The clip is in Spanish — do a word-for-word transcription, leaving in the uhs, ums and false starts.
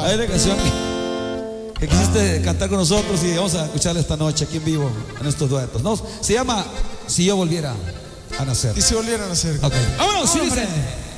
Hay una canción que, que quisiste cantar con nosotros y vamos a escucharla esta noche aquí en vivo en estos duetos, ¿no? Se llama Si yo volviera a nacer. Y si volviera a nacer. Ok, vámonos, sí dice.